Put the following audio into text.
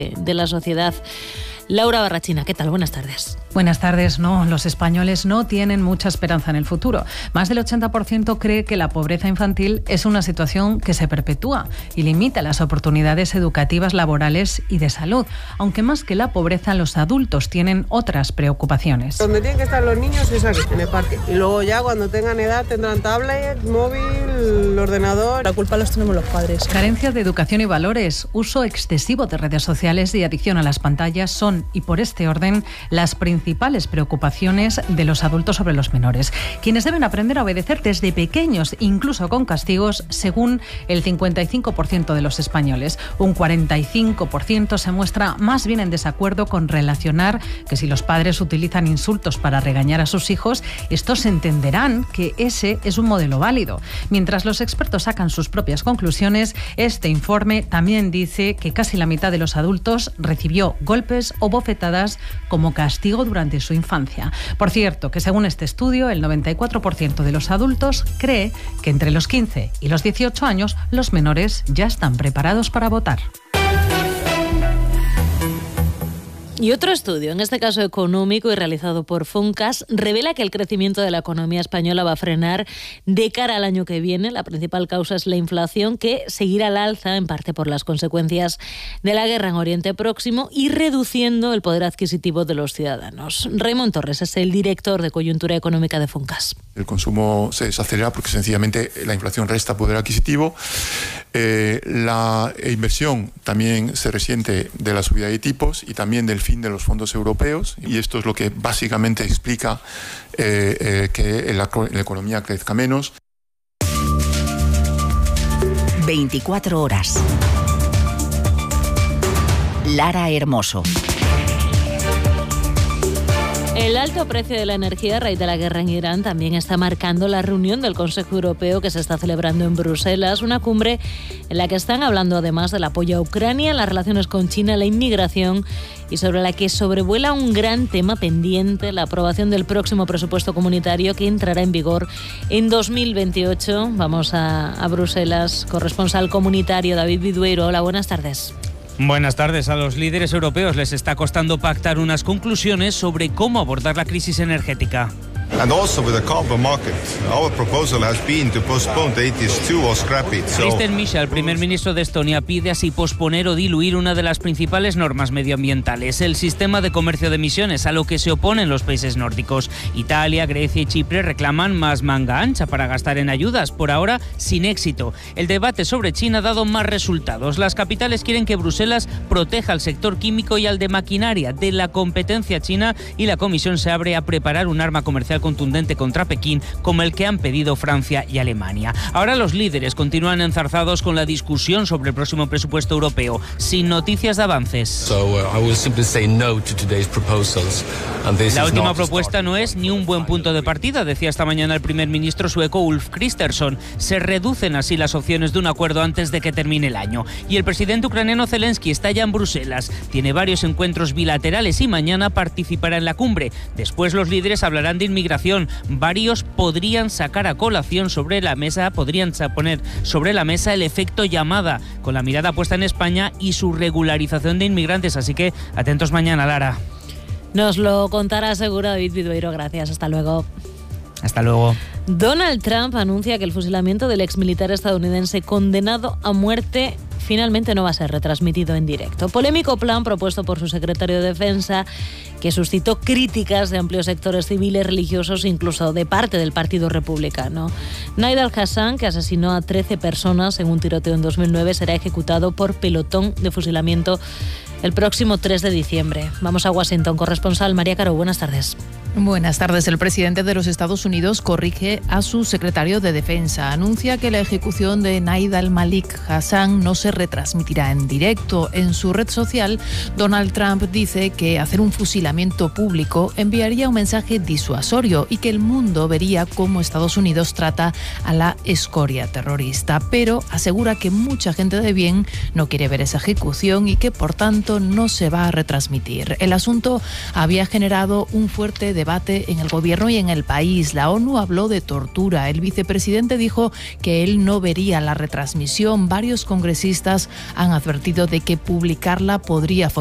de la sociedad. Laura Barrachina, ¿qué tal? Buenas tardes. Buenas tardes. No, los españoles no tienen mucha esperanza en el futuro. Más del 80% cree que la pobreza infantil es una situación que se perpetúa y limita las oportunidades educativas, laborales y de salud. Aunque más que la pobreza, los adultos tienen otras preocupaciones. Donde tienen que estar los niños es aquí, en el parque. Y luego ya cuando tengan edad tendrán tablet, móvil, ordenador. La culpa los tenemos los padres. Carencia de educación y valores, uso excesivo de redes sociales y adicción a las pantallas son, y por este orden, las principales preocupaciones de los adultos sobre los menores, quienes deben aprender a obedecer desde pequeños, incluso con castigos, según el 55% de los españoles. Un 45% se muestra más bien en desacuerdo con relacionar que si los padres utilizan insultos para regañar a sus hijos, estos entenderán que ese es un modelo válido. Mientras los expertos sacan sus propias conclusiones, este informe también dice que casi la mitad de los adultos recibió golpes o bofetadas como castigo durante su infancia. Por cierto, que según este estudio, el 94% de los adultos cree que entre los 15 y los 18 años los menores ya están preparados para votar. Y otro estudio, en este caso económico y realizado por Funcas, revela que el crecimiento de la economía española va a frenar de cara al año que viene. La principal causa es la inflación, que seguirá al alza, en parte por las consecuencias de la guerra en Oriente Próximo y reduciendo el poder adquisitivo de los ciudadanos. Raymond Torres es el director de coyuntura económica de Funcas. El consumo se desacelera porque sencillamente la inflación resta poder adquisitivo. La inversión también se resiente de la subida de tipos y también del fin de los fondos europeos, y esto es lo que básicamente explica que la economía crezca menos. 24 horas. Lara Hermoso. El alto precio de la energía a raíz de la guerra en Irán también está marcando la reunión del Consejo Europeo que se está celebrando en Bruselas, una cumbre en la que están hablando además del apoyo a Ucrania, las relaciones con China, la inmigración y sobre la que sobrevuela un gran tema pendiente, la aprobación del próximo presupuesto comunitario que entrará en vigor en 2028. Vamos a Bruselas, corresponsal comunitario David Bidueiro. Hola, buenas tardes. Buenas tardes. A los líderes europeos les está costando pactar unas conclusiones sobre cómo abordar la crisis energética. Kristen Michel, primer ministro de Estonia, pide así posponer o diluir una de las principales normas medioambientales, el sistema de comercio de emisiones, a lo que se oponen los países nórdicos. Italia, Grecia y Chipre reclaman más manga ancha para gastar en ayudas, por ahora sin éxito. El debate sobre China ha dado más resultados. Las capitales quieren que Bruselas proteja al sector químico y al de maquinaria de la competencia china, y la Comisión se abre a preparar un arma comercial contundente contra Pekín, como el que han pedido Francia y Alemania. Ahora los líderes continúan enzarzados con la discusión sobre el próximo presupuesto europeo, sin noticias de avances. La última propuesta no es ni un buen punto de partida, decía esta mañana el primer ministro sueco Ulf Kristersson. Se reducen así las opciones de un acuerdo antes de que termine el año. Y el presidente ucraniano Zelensky está ya en Bruselas. Tiene varios encuentros bilaterales y mañana participará en la cumbre. Después los líderes hablarán de inmigración. Varios podrían sacar a colación sobre la mesa, podrían poner sobre la mesa el efecto llamada, con la mirada puesta en España y su regularización de inmigrantes. Así que atentos mañana, Lara. Nos lo contará seguro David Bidueiro. Gracias, hasta luego. Hasta luego. Donald Trump anuncia que el fusilamiento del exmilitar estadounidense condenado a muerte finalmente no va a ser retransmitido en directo. Polémico plan propuesto por su secretario de Defensa, que suscitó críticas de amplios sectores civiles, religiosos, incluso de parte del Partido Republicano. Naid al-Hassan, que asesinó a 13 personas en un tiroteo en 2009, será ejecutado por pelotón de fusilamiento el próximo 3 de diciembre. Vamos a Washington. Corresponsal María Caro, buenas tardes. Buenas tardes. El presidente de los Estados Unidos corrige a su secretario de Defensa. Anuncia que la ejecución de Naid al-Malik Hassan no se retransmitirá en directo. En su red social, Donald Trump dice que hacer un fusilamiento público enviaría un mensaje disuasorio y que el mundo vería cómo Estados Unidos trata a la escoria terrorista. Pero asegura que mucha gente de bien no quiere ver esa ejecución y que, por tanto, no se va a retransmitir. El asunto había generado un fuerte debate debate en el gobierno y en el país. La ONU habló de tortura. El vicepresidente dijo que él no vería la retransmisión. Varios congresistas han advertido de que publicarla podría